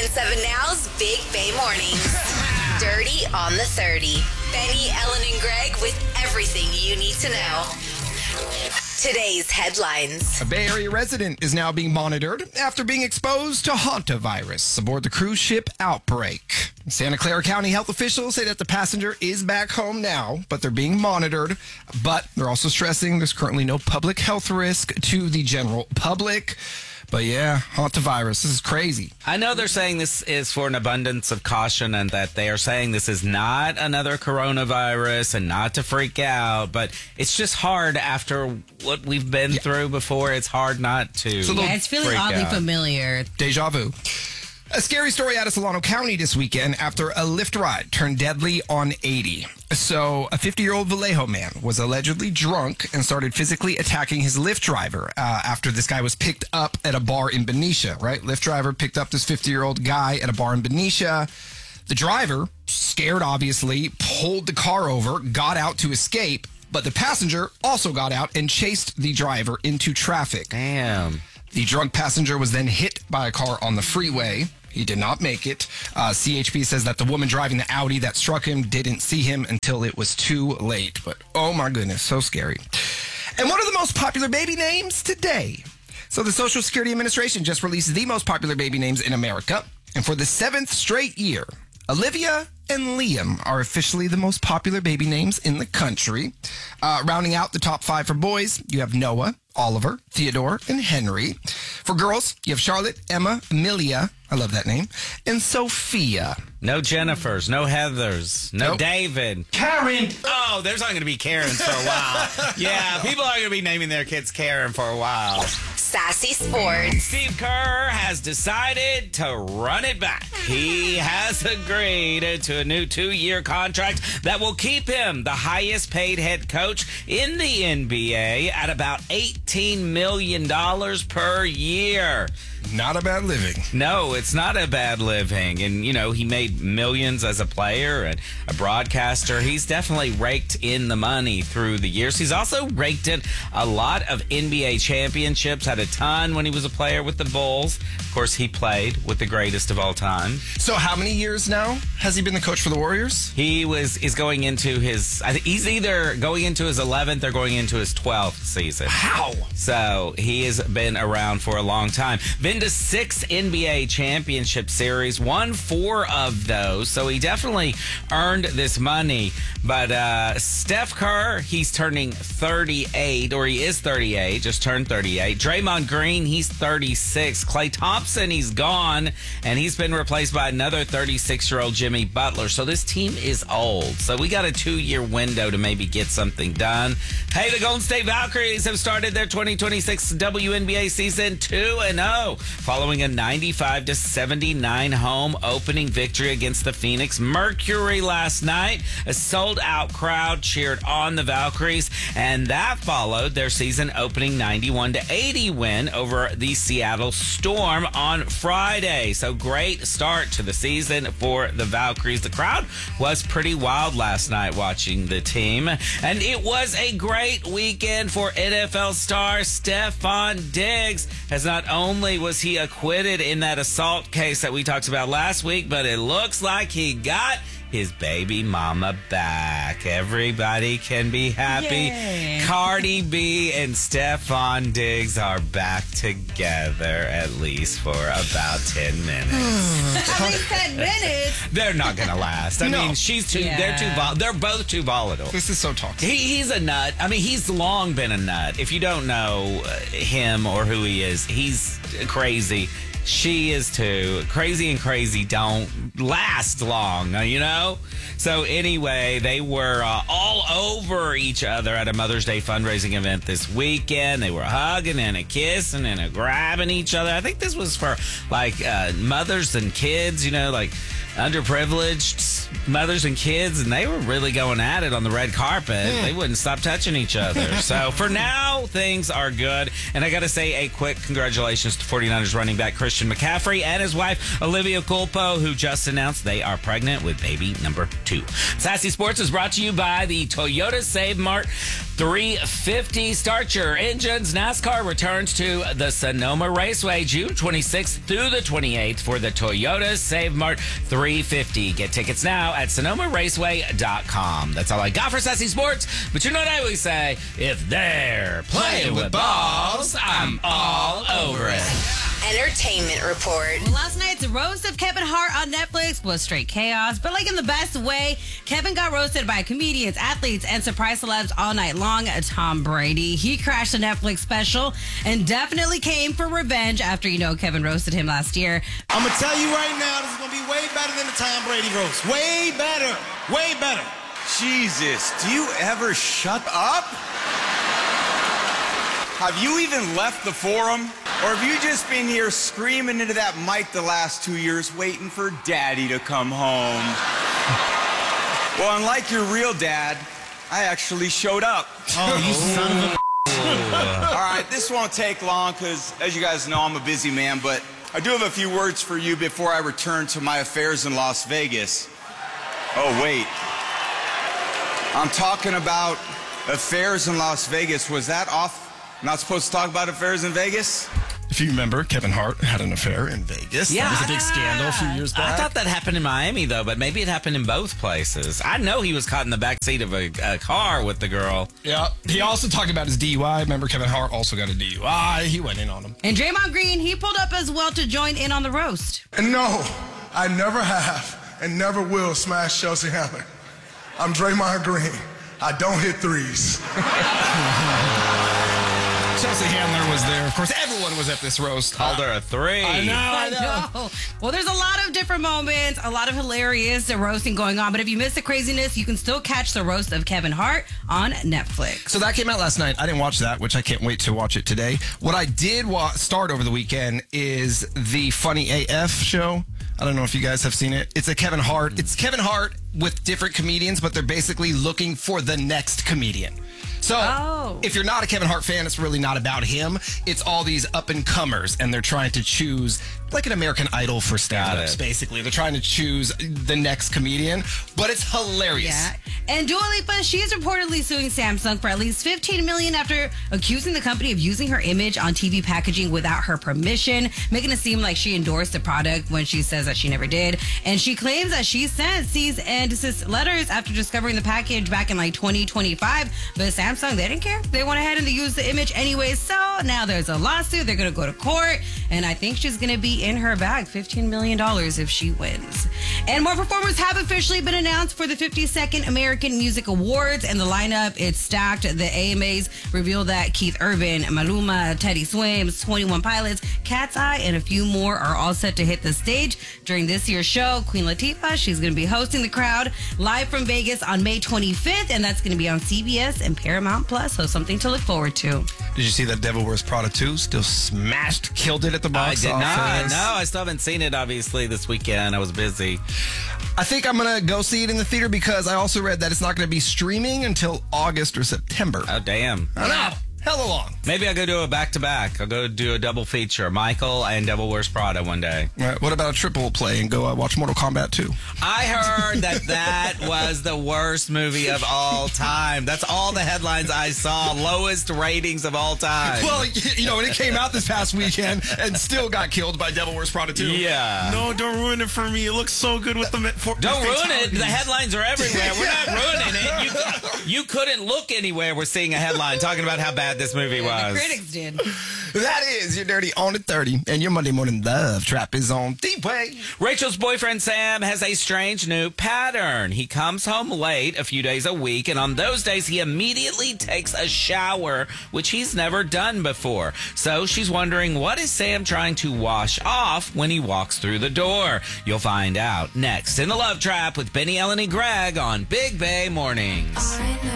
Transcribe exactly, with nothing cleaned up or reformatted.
seven Now's Big Bay Mornings. Dirty on the thirty. Benny, Ellen, and Greg with everything you need to know. Today's headlines. A Bay Area resident is now being monitored after being exposed to hantavirus aboard the cruise ship Outbreak. Santa Clara County health officials say that the passenger is back home now, but they're being monitored. But they're also stressing there's currently no public health risk to the general public. But yeah, hantavirus, this is crazy. I know they're saying this is for an abundance of caution and that they are saying this is not another coronavirus and not to freak out, but it's just hard after what we've been yeah. through before. It's hard not to. It's yeah, it's feeling oddly out. familiar. Deja vu. A scary story out of Solano County this weekend after a Lyft ride turned deadly on eighty. So a fifty-year-old Vallejo man was allegedly drunk and started physically attacking his Lyft driver uh, after this guy was picked up at a bar in Benicia, right? Lyft driver picked up this fifty-year-old guy at a bar in Benicia. The driver, scared obviously, pulled the car over, got out to escape, but the passenger also got out and chased the driver into traffic. Damn. The drunk passenger was then hit by a car on the freeway. He did not make it. Uh, C H P says that the woman driving the Audi that struck him didn't see him until it was too late. But oh my goodness, so scary. And one of the most popular baby names today. So the Social Security Administration just released the most popular baby names in America. And for the seventh straight year, Olivia and Liam are officially the most popular baby names in the country. Uh, rounding out the top five for boys, you have Noah, Oliver, Theodore, and Henry. For girls, you have Charlotte, Emma, Amelia, I love that name, and Sophia. No Jennifers, no Heathers, no nope. David. Karen! Oh, there's not going to be Karens for a while. Yeah, people are going to be naming their kids Karen for a while. Sassy Sports. Steve Kerr has decided to run it back. He has agreed to a new two-year contract that will keep him the highest paid head coach in the N B A at about eighteen million dollars per year. Not a bad living. No, it's not a bad living. And, you know, he made millions as a player and a broadcaster. He's definitely raked in the money through the years. He's also raked in a lot of N B A championships, had a ton when he was a player with the Bulls. Of course, he played with the greatest of all time. So how many years now has he been the coach for the Warriors? He was is going into his, I think he's either going into his eleventh or going into his twelfth season. How? So he has been around for a long time. Been to six N B A championship series, won four of those, so he definitely earned this money. But uh, Steph Kerr, he's turning thirty-eight, or he is thirty-eight, just turned thirty-eight. Draymond Green, he's thirty-six. Klay Thompson, he's gone, and he's been replaced by another thirty-six-year-old Jimmy Butler. So this team is old. So we got a two-year window to maybe get something done. Hey, the Golden State Valkyries have started their twenty twenty-six W N B A season two and oh. Following a ninety-five to seventy-nine home opening victory against the Phoenix Mercury last night. A sold-out crowd cheered on the Valkyries, and that followed their season opening ninety-one to eighty win over the Seattle Storm on Friday. So great start to the season for the Valkyries. The crowd was pretty wild last night watching the team, and it was a great weekend for N F L star Stefon Diggs, as not only was he acquitted in that assault case that we talked about last week, but it looks like he got his baby mama back. Everybody can be happy. Yay. Cardi B and Stefon Diggs are back together, at least for about ten minutes. At least ten minutes. They're not going to last. I No. mean, she's too, Yeah. they're too, vol- they're both too volatile. This is so toxic. He, he's a nut. I mean, he's long been a nut. If you don't know uh, him or who he is, he's crazy. She is too. Crazy and crazy don't last long, you know? So anyway, they were uh, all over each other at a Mother's Day fundraising event this weekend. They were hugging and a kissing and a grabbing each other. I think this was for like uh, mothers and kids, you know, like underprivileged mothers and kids, and they were really going at it on the red carpet. Hmm. They wouldn't stop touching each other. So for now, things are good. And I got to say a quick congratulations to 49ers running back Christian McCaffrey and his wife, Olivia Culpo, who just announced they are pregnant with baby number two. Sassy Sports is brought to you by the Toyota Save Mart three fifty. Start your engines. NASCAR returns to the Sonoma Raceway June twenty-sixth through the twenty-eighth for the Toyota Save Mart three fifty. Get tickets now at sonoma raceway dot com. That's all I got for Sassy Sports. But you know what I always say? If they're playing with balls, I'm all over it. Entertainment report. Well, last night's roast of Kevin Hart on Netflix was straight chaos, but like in the best way. Kevin got roasted by comedians, athletes, and surprise celebs all night long. Tom Brady, he crashed the Netflix special and definitely came for revenge after, you know, Kevin roasted him last year. I'm going to tell you right now, this is going to be way better than the Tom Brady roast. Way better. Way better. Jesus, do you ever shut up? Have you even left the forum? Or have you just been here screaming into that mic the last two years waiting for daddy to come home? Well, unlike your real dad, I actually showed up. Oh, you son of a... All right, this won't take long because, as you guys know, I'm a busy man, but I do have a few words for you before I return to my affairs in Las Vegas. Oh, wait. I'm talking about affairs in Las Vegas. Was that off? Not supposed to talk about affairs in Vegas? If you remember, Kevin Hart had an affair in Vegas. Yeah. That was a big scandal a few years back. I thought that happened in Miami, though, but maybe it happened in both places. I know he was caught in the backseat of a, a car with the girl. Yeah. He also talked about his D U I. Remember, Kevin Hart also got a D U I. He went in on him. And Draymond Green, he pulled up as well to join in on the roast. And no, I never have and never will smash Chelsea Handler. I'm Draymond Green. I don't hit threes. Chelsea Handler was there. Of course, everyone was at this roast. Called her a three. I know, I I know. know. Well, there's a lot of different moments, a lot of hilarious roasting going on. But if you miss the craziness, you can still catch the roast of Kevin Hart on Netflix. So that came out last night. I didn't watch that, which I can't wait to watch it today. What I did wa- start over the weekend is the Funny A F show. I don't know if you guys have seen it. It's a Kevin Hart. It's Kevin Hart with different comedians, but they're basically looking for the next comedian. So Oh. if you're not a Kevin Hart fan, it's really not about him. It's all these up-and-comers, and they're trying to choose, like an American Idol for stand-ups, it. basically. They're trying to choose the next comedian, but it's hilarious. Yeah. And Dua Lipa, she is reportedly suing Samsung for at least fifteen million dollars after accusing the company of using her image on T V packaging without her permission, making it seem like she endorsed the product when she says that she never did. And she claims that she sent cease and desist letters after discovering the package back in like twenty twenty-five. But Samsung, they didn't care. They went ahead and they used the image anyway. So now there's a lawsuit. They're going to go to court. And I think she's going to be in her bag fifteen million dollars if she wins. And more performers have officially been announced for the fifty-second American Music Awards, and the lineup, it's stacked. The A M As revealed that Keith Urban, Maluma, Teddy Swims, twenty-one Pilots, Cat's Eye, and a few more are all set to hit the stage during this year's show. Queen Latifah, she's going to be hosting the crowd live from Vegas on May twenty-fifth, and that's going to be on C B S and Paramount Plus, so something to look forward to. Did you see that Devil Wears Prada two? Still smashed, killed it at the I box did not. office. No, I still haven't seen it, obviously, this weekend. I was busy. I think I'm going to go see it in the theater because I also read that it's not going to be streaming until August or September. Oh, damn. I know. Hella long. Maybe I'll go do a back-to-back. I'll go do a double feature. Michael and Devil Wears Prada one day. All right, what about a triple play and go uh, watch Mortal Kombat two? I heard that that was the worst movie of all time. That's all the headlines I saw. Lowest ratings of all time. Well, you know, and it came out this past weekend and still got killed by Devil Wears Prada two. Yeah. No, don't ruin it for me. It looks so good with the... For, Don't the ruin it. The fatalities. headlines are everywhere. We're not ruining it. You, you couldn't look anywhere. We're seeing a headline talking about how bad this movie was. The critics did. That is your Dirty on at thirty, and your Monday Morning Love Trap is on Deep Way. Rachel's boyfriend Sam has a strange new pattern. He comes home late a few days a week, and on those days he immediately takes a shower, which he's never done before. So she's wondering, what is Sam trying to wash off when he walks through the door? You'll find out next in the Love Trap with Benny, Ellen, and Greg on Big Bay Mornings. I know